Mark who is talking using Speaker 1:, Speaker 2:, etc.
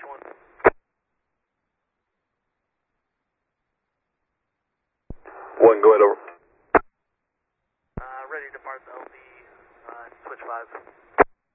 Speaker 1: 1.
Speaker 2: One, go ahead, over.
Speaker 1: Ready to depart the LV, switch 5.